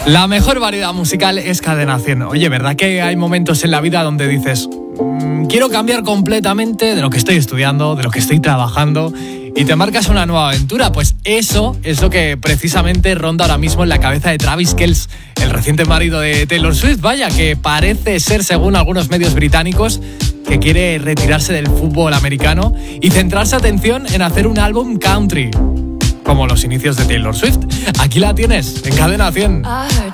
La mejor variedad musical es Cadena 100. Oye, ¿verdad que hay momentos en la vida donde dices quiero cambiar completamente de lo que estoy estudiando, de lo que estoy trabajando, y te marcas una nueva aventura? Pues eso es lo que precisamente ronda ahora mismo en la cabeza de Travis Kelce, el reciente marido de Taylor Swift. Vaya, que parece ser, según algunos medios británicos, que quiere retirarse del fútbol americano y centrarse, atención, en hacer un álbum country, como los inicios de Taylor Swift. Aquí la tienes, en Cadena 100.